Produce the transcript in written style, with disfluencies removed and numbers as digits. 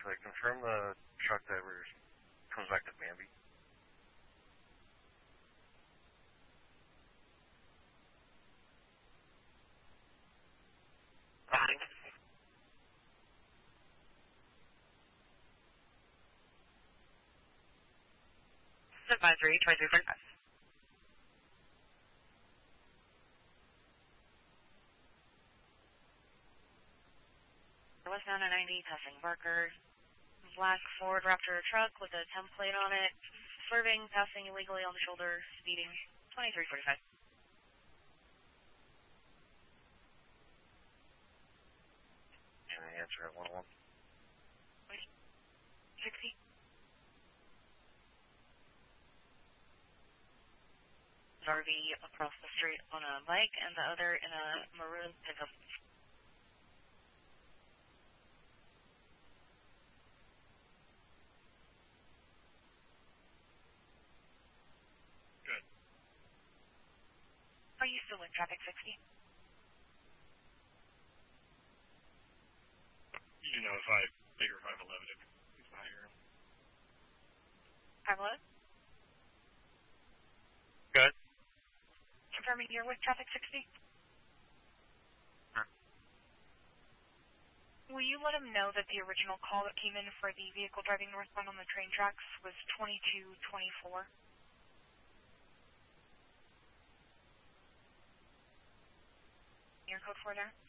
confirm the truck that comes back to Bambi. Advisory 2345. Westbound on 90, passing Barker. Black Ford Raptor truck with a template on it. Swerving, passing illegally on the shoulder, speeding. 2345. Can I answer at 101? 60. RV across the street on a bike and the other in a maroon pickup. Good. Are you still in traffic 60? You know, if I figure 511, if he's not here. 511? Good. Confirming you're with traffic 60? Sure. Will you let him know that the original call that came in for the vehicle driving northbound on the train tracks was 2224? Your code for there?